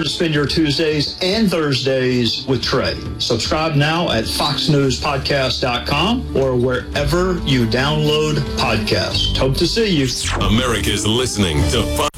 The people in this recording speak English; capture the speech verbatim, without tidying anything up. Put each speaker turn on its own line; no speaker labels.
to spend your Tuesdays and Thursdays with Trey. Subscribe now at fox news podcast dot com or wherever you download podcasts. Hope to see you.
America's listening to Fox.